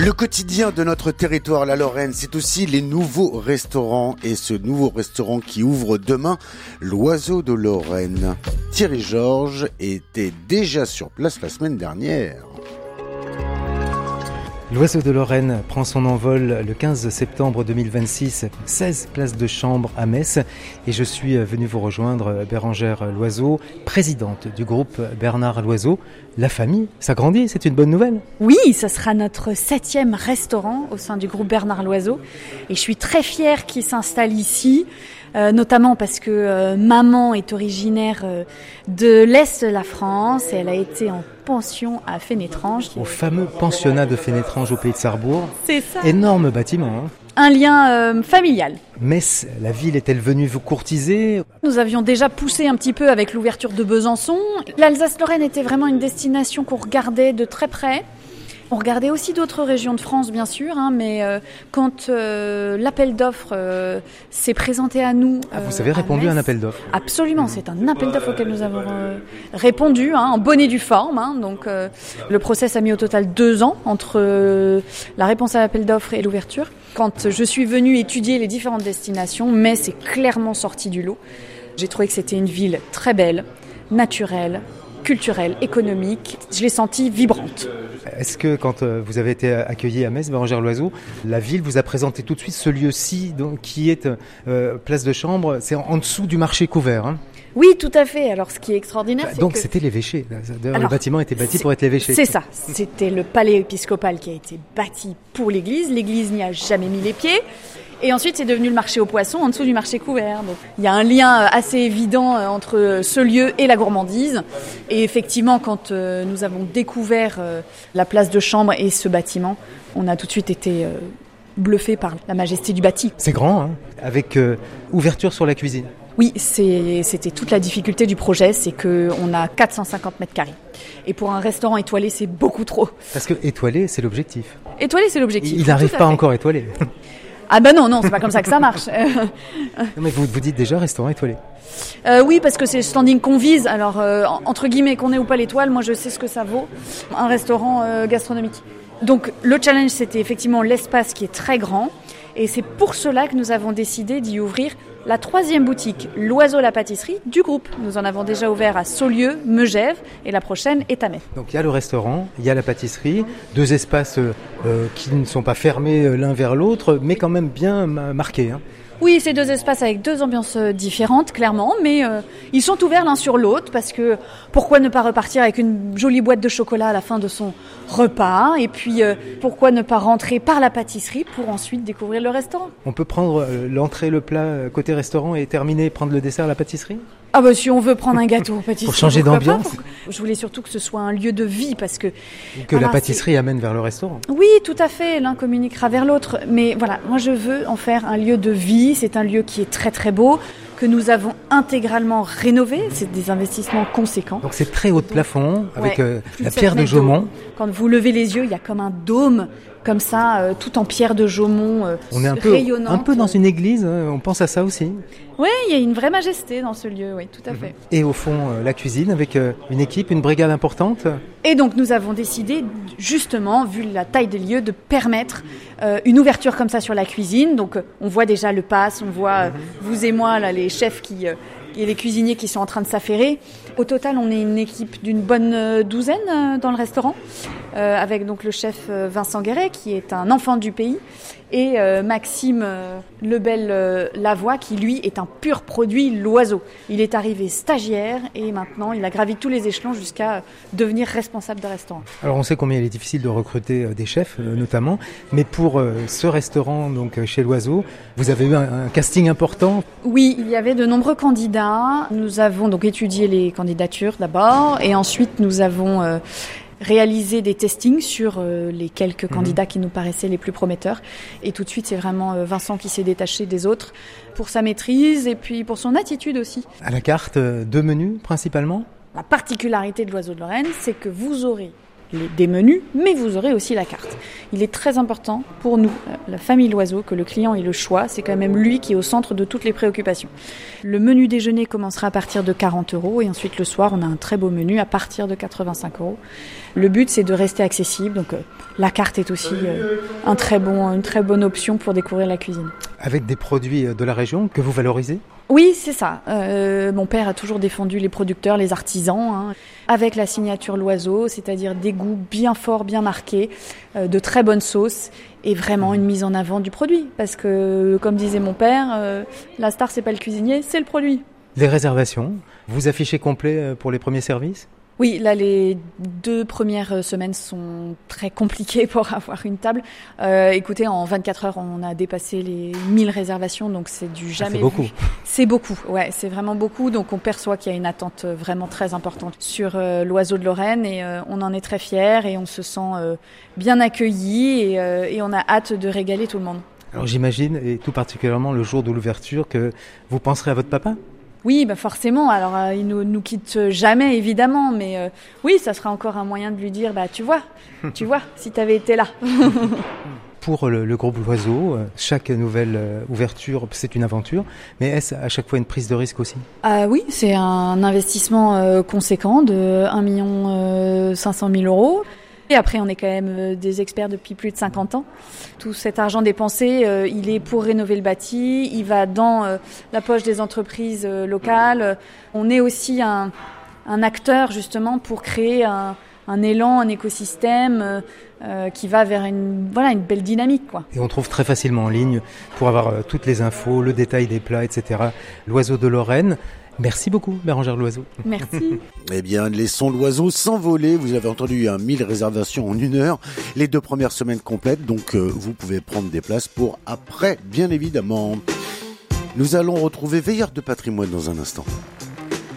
Le quotidien de notre territoire, la Lorraine, c'est aussi les nouveaux restaurants. Et ce nouveau restaurant qui ouvre demain, l'Oiseau de Lorraine. Thierry Georges était déjà sur place la semaine dernière. L'Oiseau de Lorraine prend son envol le 15 septembre 2026, 16 places de chambre à Metz. Et je suis venu vous rejoindre, Bérengère Loiseau, présidente du groupe Bernard Loiseau. La famille s'agrandit, c'est une bonne nouvelle. Oui, ce sera notre 7e restaurant au sein du groupe Bernard Loiseau. Et je suis très fière qu'il s'installe ici, notamment parce que maman est originaire de l'Est de la France et elle a été en pension à Fénétrange. Au fameux pensionnat de Fénétrange au pays de Sarrebourg. C'est ça. Énorme bâtiment. Un lien familial. Metz, la ville est-elle venue vous courtiser ? Nous avions déjà poussé un petit peu avec l'ouverture de Besançon. L'Alsace-Lorraine était vraiment une destination qu'on regardait de très près. On regardait aussi d'autres régions de France, bien sûr, mais quand l'appel d'offres s'est présenté à nous... vous avez répondu à un appel d'offres ? Absolument, c'est un appel d'offres auquel nous avons répondu, en bonne et due forme. Donc, le process a mis au total 2 ans entre la réponse à l'appel d'offres et l'ouverture. Quand je suis venue étudier les différentes destinations, Metz est clairement sorti du lot. J'ai trouvé que c'était une ville très belle, naturelle, culturelle, économique. Je l'ai sentie vibrante. Est-ce que quand vous avez été accueilli à Metz, Bérengère Loiseau, la ville vous a présenté tout de suite ce lieu-ci donc, qui est place de Chambre, c'est en dessous du marché couvert Oui, tout à fait. Alors, ce qui est extraordinaire, c'est donc que... c'était l'évêché. Le bâtiment était bâti pour être l'évêché. C'est ça. C'était le palais épiscopal qui a été bâti pour l'église. L'église n'y a jamais mis les pieds. Et ensuite, c'est devenu le marché aux poissons en dessous du marché couvert. Donc, il y a un lien assez évident entre ce lieu et la gourmandise. Et effectivement, quand nous avons découvert la place de Chambre et ce bâtiment, on a tout de suite été bluffé par la majesté du bâti. C'est grand, avec ouverture sur la cuisine. Oui, c'était toute la difficulté du projet, c'est qu'on a 450 mètres carrés. Et pour un restaurant étoilé, c'est beaucoup trop. Parce que étoilé, c'est l'objectif. Étoilé, c'est l'objectif. Il n'arrive pas encore étoilé. Ah ben non, c'est pas comme ça que ça marche. Non, mais vous dites déjà restaurant étoilé. Oui, parce que c'est le standing qu'on vise. Alors, entre guillemets, qu'on ait ou pas l'étoile, moi je sais ce que ça vaut, un restaurant gastronomique. Donc le challenge, c'était effectivement l'espace qui est très grand. Et c'est pour cela que nous avons décidé d'y ouvrir la 3e boutique, l'Oiseau la pâtisserie, du groupe. Nous en avons déjà ouvert à Saulieu, Megève, et la prochaine est à Metz. Donc il y a le restaurant, il y a la pâtisserie, 2 espaces qui ne sont pas fermés l'un vers l'autre, mais quand même bien marqués. Oui, c'est 2 espaces avec 2 ambiances différentes, clairement, mais ils sont ouverts l'un sur l'autre parce que pourquoi ne pas repartir avec une jolie boîte de chocolat à la fin de son repas et puis pourquoi ne pas rentrer par la pâtisserie pour ensuite découvrir le restaurant. On peut prendre l'entrée, le plat côté restaurant et terminer, prendre le dessert à la pâtisserie ? Ah bah si on veut prendre un gâteau en pâtisserie. Pour changer d'ambiance. Je voulais surtout que ce soit un lieu de vie parce que... la pâtisserie amène vers le restaurant. Oui, tout à fait, l'un communiquera vers l'autre. Mais voilà, moi je veux en faire un lieu de vie, c'est un lieu qui est très très beau, que nous avons intégralement rénové, c'est des investissements conséquents. Donc c'est très haut de plafond, avec la pierre de d'eau. Jaumont. Quand vous levez les yeux, il y a comme un dôme, comme ça, tout en pierre de Jaumont, on est rayonnante. un peu dans une église, on pense à ça aussi. Oui, il y a une vraie majesté dans ce lieu, oui, tout à fait. Et au fond, la cuisine avec une équipe, une brigade importante. Et donc nous avons décidé, justement, vu la taille des lieux, de permettre une ouverture comme ça sur la cuisine. Donc on voit déjà le pass, on voit vous et moi, là, les chefs et les cuisiniers qui sont en train de s'affairer. Au total, on est une équipe d'une bonne douzaine dans le restaurant, avec donc le chef Vincent Guéret, qui est un enfant du pays, et Maxime Lebel-Lavoie, qui lui est un pur produit L'Oiseau. Il est arrivé stagiaire et maintenant il a gravi tous les échelons jusqu'à devenir responsable de restaurant. Alors on sait combien il est difficile de recruter des chefs notamment, mais pour ce restaurant donc chez L'Oiseau, vous avez eu un casting important. Oui, il y avait de nombreux candidats. Nous avons donc étudié les candidatures d'abord et ensuite nous avons réaliser des testings sur les quelques candidats qui nous paraissaient les plus prometteurs. Et tout de suite, c'est vraiment Vincent qui s'est détaché des autres pour sa maîtrise et puis pour son attitude aussi. À la carte, 2 menus principalement ? La particularité de l'Oiseau de Lorraine, c'est que vous aurez des menus, mais vous aurez aussi la carte. Il est très important pour nous, la famille Loiseau, que le client ait le choix. C'est quand même lui qui est au centre de toutes les préoccupations. Le menu déjeuner commencera à partir de 40 € et ensuite le soir, on a un très beau menu à partir de 85 €. Le but, c'est de rester accessible. Donc la carte est aussi une très bonne option pour découvrir la cuisine. Avec des produits de la région que vous valorisez ? Oui, c'est ça. Mon père a toujours défendu les producteurs, les artisans, avec la signature Loiseau, c'est-à-dire des goûts bien forts, bien marqués, de très bonnes sauces et vraiment une mise en avant du produit. Parce que, comme disait mon père, la star, c'est pas le cuisinier, c'est le produit. Les réservations, vous affichez complet pour les premiers services ? Oui, là, les 2 premières semaines sont très compliquées pour avoir une table. Écoutez, en 24 heures, on a dépassé les 1000 réservations, donc c'est du jamais c'est beaucoup. Vu. C'est beaucoup, ouais, c'est vraiment beaucoup. Donc on perçoit qu'il y a une attente vraiment très importante sur l'Oiseau de Lorraine et on en est très fiers et on se sent bien accueillis et on a hâte de régaler tout le monde. Alors j'imagine, et tout particulièrement le jour de l'ouverture, que vous penserez à votre papa ? Oui, forcément. Alors, il nous quitte jamais, évidemment. Mais oui, ça sera encore un moyen de lui dire, tu vois, si tu avais été là. Pour le groupe Loiseau, chaque nouvelle ouverture, c'est une aventure. Mais est-ce à chaque fois une prise de risque aussi ? Oui, c'est un investissement conséquent de 1 500 000 €. Et après, on est quand même des experts depuis plus de 50 ans. Tout cet argent dépensé, il est pour rénover le bâti, il va dans la poche des entreprises locales. On est aussi un acteur justement pour créer un élan, un écosystème qui va vers une belle dynamique, quoi. Et on trouve très facilement en ligne pour avoir toutes les infos, le détail des plats, etc. L'Oiseau de Lorraine. Merci beaucoup, Bérengère Loiseau. Merci. Eh bien, laissons l'Oiseau s'envoler. Vous avez entendu 1000 réservations en 1 heure, les 2 premières semaines complètes. Donc, vous pouvez prendre des places pour après, bien évidemment. Nous allons retrouver Veilleur de patrimoine dans un instant.